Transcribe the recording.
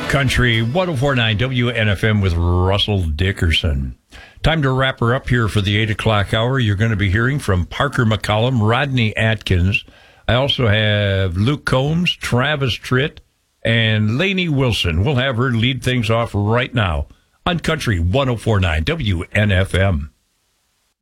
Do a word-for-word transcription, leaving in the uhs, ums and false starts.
Country one oh four point nine W N F M with Russell Dickerson. Time to wrap her up here for the eight o'clock hour. You're going to be hearing from Parker McCollum, Rodney Atkins. I also have Luke Combs, Travis Tritt, and Lainey Wilson. We'll have her lead things off right now on Country one oh four point nine W N F M.